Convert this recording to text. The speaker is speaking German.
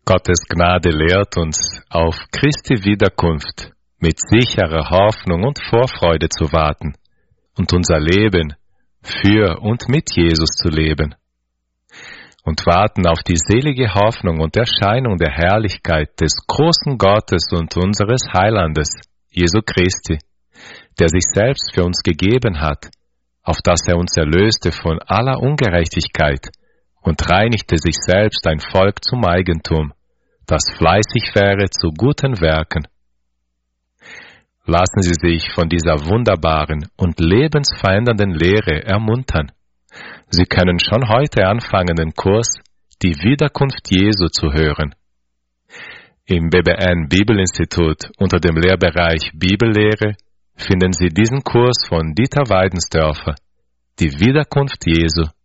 Gottes Gnade lehrt uns, auf Christi Wiederkunft mit sicherer Hoffnung und Vorfreude zu warten und unser Leben für und mit Jesus zu leben. Und warten auf die selige Hoffnung und Erscheinung der Herrlichkeit des großen Gottes und unseres Heilandes, Jesu Christi, der sich selbst für uns gegeben hat, auf dass er uns erlöste von aller Ungerechtigkeit und reinigte sich selbst ein Volk zum Eigentum, das fleißig wäre zu guten Werken. Lassen Sie sich von dieser wunderbaren und lebensverändernden Lehre ermuntern. Sie können schon heute anfangen, den Kurs Die Wiederkunft Jesu zu hören. Im BBN Bibelinstitut unter dem Lehrbereich Bibellehre finden Sie diesen Kurs von Dieter Weidensdörfer, Die Wiederkunft Jesu.